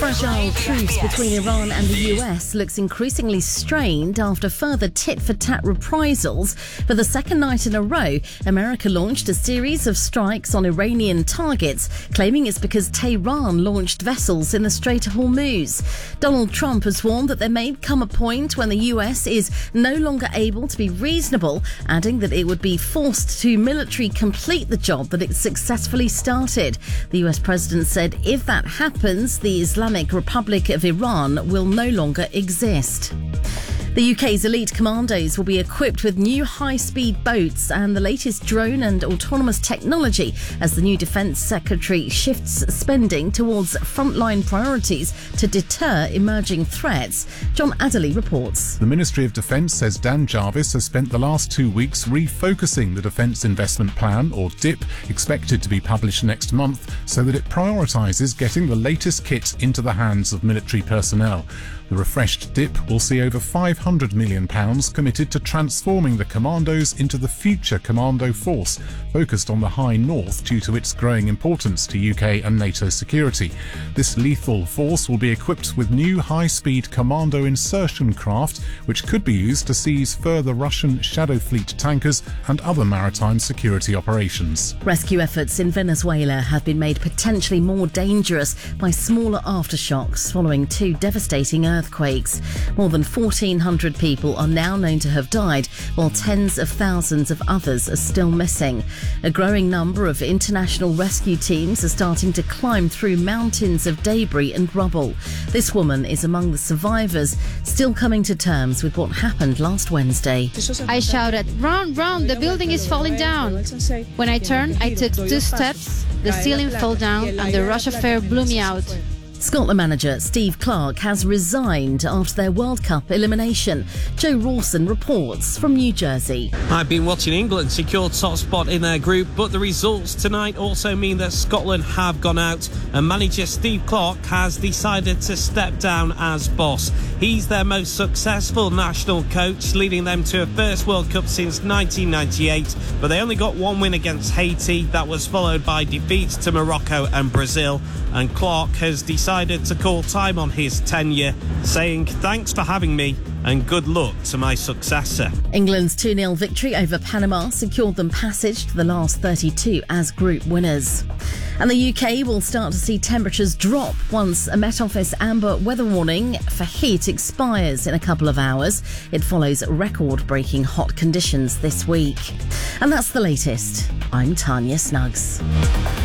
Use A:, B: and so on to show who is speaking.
A: fragile truce between Iran and the US looks increasingly strained after further tit-for-tat reprisals. For the second night in a row, America launched a series of strikes on Iranian targets, claiming it's because Tehran launched vessels in the Strait of Hormuz. Donald Trump has warned that there may come a point when the US is no longer able to be reasonable, adding that it would be forced to militarily complete the job that it successfully started. The US president said if that happens, the Islamic Republic of Iran will no longer exist. The UK's elite commandos will be equipped with new high-speed boats and the latest drone and autonomous technology as the new Defence Secretary shifts spending towards frontline priorities to deter emerging threats. John Adderley reports.
B: The Ministry of Defence says Dan Jarvis has spent the last 2 weeks refocusing the Defence Investment Plan, or DIP, expected to be published next month, so that it prioritises getting the latest kit into the hands of military personnel. The refreshed DIP will see over £500 million committed to transforming the commandos into the future commando force, focused on the High North due to its growing importance to UK and NATO security. This lethal force will be equipped with new high-speed commando insertion craft, which could be used to seize further Russian Shadow Fleet tankers and other maritime security operations.
A: Rescue efforts in Venezuela have been made potentially more dangerous by smaller aftershocks following two devastating earthquakes. More than 1,400 people are now known to have died, while tens of thousands of others are still missing. A growing number of international rescue teams are starting to climb through mountains of debris and rubble. This woman is among the survivors, still coming to terms with what happened last Wednesday.
C: I shouted, "Run, run, the building is falling down." When I turned, I took 2 steps, the ceiling fell down and the rush of air blew me out.
A: Scotland manager Steve Clarke has resigned after their World Cup elimination. Joe Rawson reports from New Jersey.
D: I've been watching England secure top spot in their group, but the results tonight also mean that Scotland have gone out and manager Steve Clarke has decided to step down as boss. He's their most successful national coach, leading them to a first World Cup since 1998, but they only got 1 win against Haiti. That was followed by defeats to Morocco and Brazil, and Clarke has decided to call time on his tenure, saying thanks for having me and good luck to my successor.
A: England's 2-0 victory over Panama secured them passage to the last 32 as group winners. And the UK will start to see temperatures drop once a Met Office amber weather warning for heat expires in a couple of hours. It follows record-breaking hot conditions this week. And that's the latest. I'm Tanya Snuggs.